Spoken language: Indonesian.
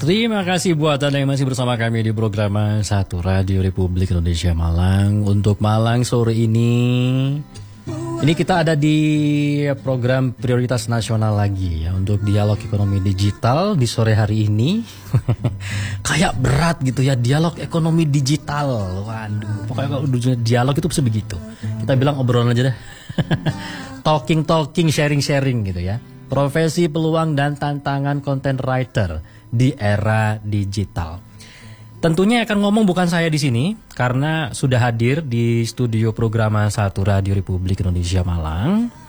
Terima kasih buat Anda yang masih bersama kami di program Satu Radio Republik Indonesia Malang. Untuk Malang sore ini kita ada di program prioritas nasional lagi ya, untuk dialog ekonomi digital di sore hari ini. Kayak berat gitu ya, dialog ekonomi digital. Waduh, pokoknya kalau dialog itu bisa begitu. Kita bilang obrolan aja deh. Talking, sharing gitu ya. Profesi, peluang dan tantangan content writer di era digital. Tentunya akan ngomong bukan saya di sini, karena sudah hadir di studio program Satu Radio Republik Indonesia Malang